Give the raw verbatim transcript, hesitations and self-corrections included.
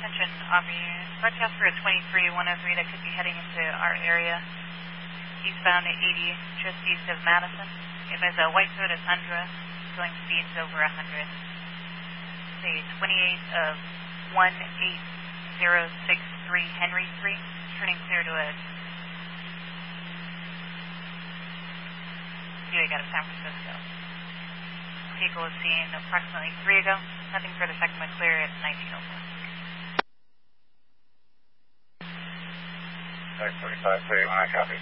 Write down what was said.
attention, Aubrey. Broadcast for a twenty-three one oh three that could be heading into our area. Eastbound at eighty, just east of Madison. It is a white Toyota Tundra, going speeds over one hundred. Say twenty-eight of one eight zero six three Henry Street, turning clear to a Buick out of San Francisco. Vehicle was seen approximately three ago. Nothing further, second one clear at nineteen oh four. six forty-five, three, I copy.